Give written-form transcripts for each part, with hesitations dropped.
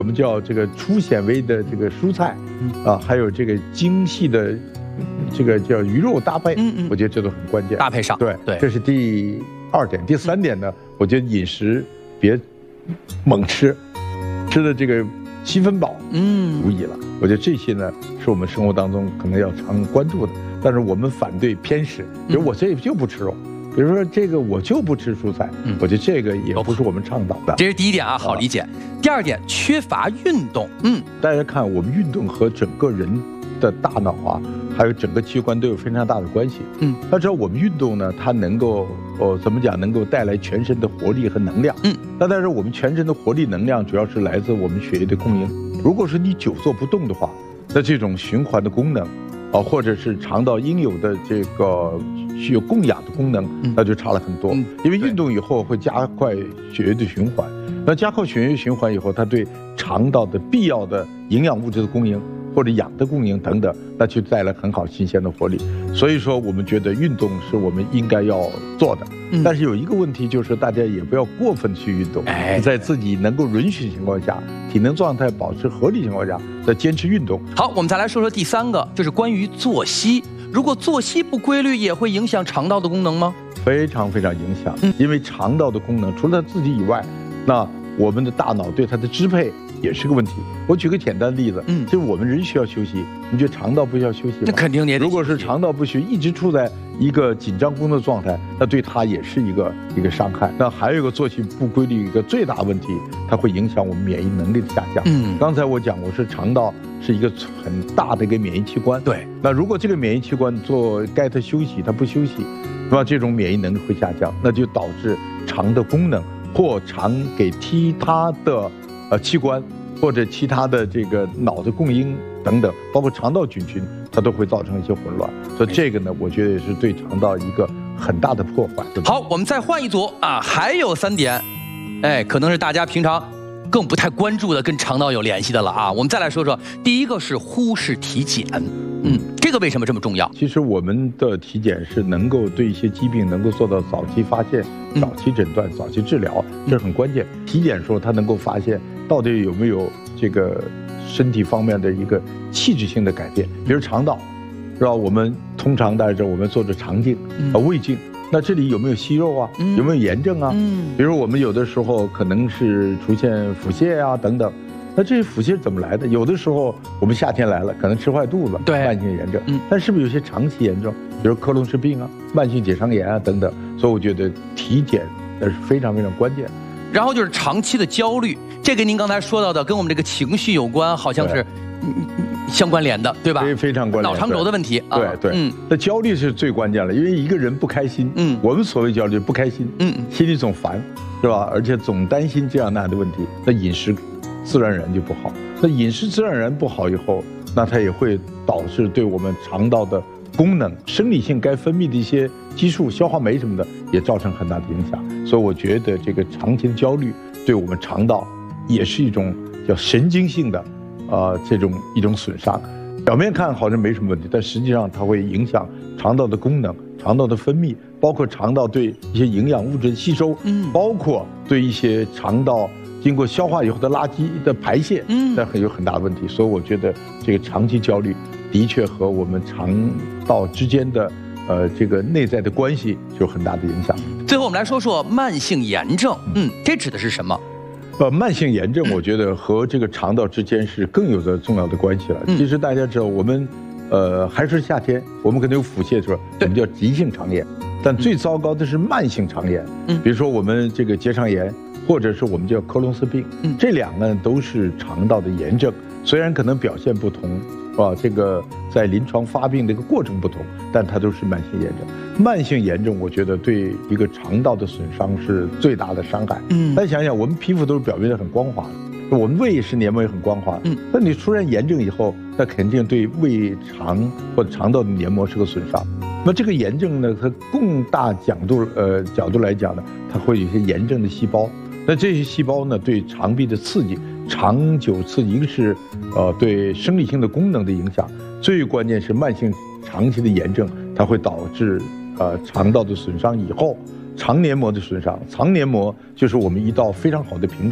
我们叫这个粗纤维的这个蔬菜，还有这个精细的这个叫鱼肉搭配，我觉得这都很关键。 搭配上， 对，这是第2点。第3点呢，我觉得饮食别猛吃，吃的这个7分饱，足矣了。我觉得这些呢，是我们生活当中可能要常关注的。但是我们反对偏食，比如我这就不吃肉。比如说这个我就不吃蔬菜，我觉得这个也不是我们倡导的。 这是第1点啊，好理解。第2点，缺乏运动。 大家看，我们运动和整个人的大脑啊，还有整个器官都有非常大的关系。要知道我们运动呢，它能够怎么讲，能够带来全身的活力和能量。但是我们全身的活力能量主要是来自我们血液的供应。如果是你久坐不动的话，那这种循环的功能，或者是肠道应有的这个需有供氧的功能，那就差了很多。因为运动以后会加快血液的循环，那加快血液循环以后，它对肠道的必要的营养物质的供应或者氧的供应等等，那就带来很好新鲜的活力。所以说，我们觉得运动是我们应该要做的。但是有一个问题就是，大家也不要过分去运动，在自己能够允许的情况下，体能状态保持合理情况下，再坚持运动。 好，我们再来说说第3个，就是关于作息。如果作息不规律，也会影响肠道的功能吗？ 非常非常影响，因为肠道的功能除了它自己以外，那我们的大脑对它的支配也是个问题。我举个简单的例子，就是我们人需要休息，你觉得肠道不需要休息吗？ 那肯定也得。 如果是肠道不休息，一直处在一个紧张工作状态，那对它也是一个伤害。那还有一个作息不规律，一个最大问题，它会影响我们免疫能力的下降。刚才我讲过，是肠道是一个很大的一个免疫器官。对。那如果这个免疫器官该它休息，它不休息，那么这种免疫能力会下降，那就导致肠的功能或肠给其他的器官或者其他的这个脑的供应等等，包括肠道菌群，它都会造成一些混乱。所以这个呢，我觉得也是对肠道一个很大的破坏。 好，我们再换一组啊，还有3点，可能是大家平常更不太关注的，跟肠道有联系的了啊。我们再来说说，第1个是忽视体检。这个为什么这么重要？ 其实我们的体检是能够对一些疾病能够做到早期发现、早期诊断、早期治疗，这是很关键。体检的时候，它能够发现到底有没有这个身体方面的一个器质性的改变，比如肠道，是吧？我们通常大家知道，我们做着肠镜、胃镜，那这里有没有息肉啊？有没有炎症啊？比如我们有的时候可能是出现腹泻啊等等。那这些腹泻怎么来的？有的时候我们夏天来了，可能吃坏肚子，慢性炎症。但是不是有些长期炎症，比如克隆氏病啊、慢性结肠炎啊等等？所以我觉得体检那是非常非常关键。 然后就是长期的焦虑，这跟您刚才说到的跟我们这个情绪有关，好像是相关联的，对吧？ 非常关联。 脑肠轴的问题。 对。那焦虑是最关键了，因为一个人不开心，我们所谓焦虑不开心，心里总烦，是吧？而且总担心这样那样的问题，那饮食自然而然就不好。那饮食自然而然不好以后，那它也会导致对我们肠道的功能、生理性该分泌的一些激素、消化酶什么的，也造成很大的影响。所以我觉得这个长期的焦虑对我们肠道也是一种叫神经性的，一种损伤。表面看好像没什么问题，但实际上它会影响肠道的功能、肠道的分泌，包括肠道对一些营养物质的吸收，包括对一些肠道经过消化以后的垃圾的排泄，那有很大的问题。所以我觉得这个长期焦虑的确和我们肠道之间的这个内在的关系有很大的影响。 最后我们来说说慢性炎症，这指的是什么？ 慢性炎症我觉得和这个肠道之间是更有着重要的关系了。其实大家知道，我们还是夏天，我们可能有腹泻的时候，我们叫急性肠炎，但最糟糕的是慢性肠炎，比如说我们这个结肠炎，或者是我们叫克隆氏病，这2个都是肠道的炎症，虽然可能表现不同，这个在临床发病的一个过程不同，但它都是慢性炎症。慢性炎症我觉得对一个肠道的损伤是最大的伤害。大家想想，我们皮肤都是表面的很光滑的，我们胃是黏膜也很光滑，那你出现炎症以后，那肯定对胃肠或者肠道的黏膜是个损伤。那这个炎症呢，它更大角度来讲呢，它会有一些炎症的细胞。那这些细胞呢，对肠壁的刺激，长久刺激，一个是对生理性的功能的影响，最关键是慢性长期的炎症，它会导致肠道的损伤以后，肠黏膜的损伤。肠黏膜就是我们一道非常好的屏障，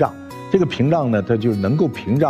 这个屏障呢，它就能够屏障